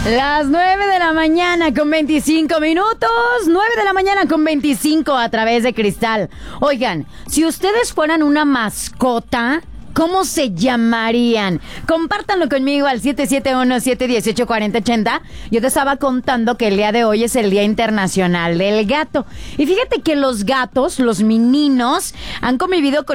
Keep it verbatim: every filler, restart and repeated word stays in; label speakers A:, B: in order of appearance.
A: Las nueve de la mañana con veinticinco minutos. Nueve de la mañana con veinticinco a través de Cristal. Oigan, si ustedes fueran una mascota, ¿cómo se llamarían? Compártanlo conmigo al siete siete uno, siete uno ocho, cuatro cero ocho cero. Yo te estaba contando que el día de hoy es el Día Internacional del Gato. Y fíjate que los gatos, los meninos, han convivido con